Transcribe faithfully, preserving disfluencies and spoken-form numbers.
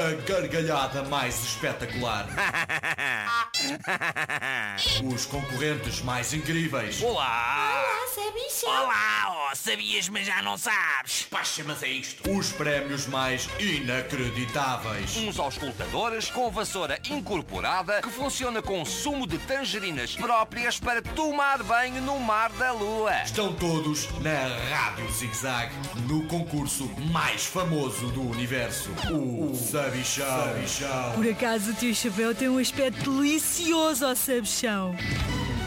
A gargalhada mais espetacular. Os concorrentes mais incríveis. Olá! Olá, Sabichão! Olá, oh, sabias, mas já não sabes. Paxa, mas é isto. Os prémios mais inacreditáveis. Uns auscultadores com vassoura incorporada que funciona com sumo de tangerinas próprias para tomar banho no mar da lua. Estão todos na Rádio Zig Zag, no concurso mais famoso do universo. O Sabichão. Por acaso o tio Chapéu tem um aspecto delicioso, ó Sabichão.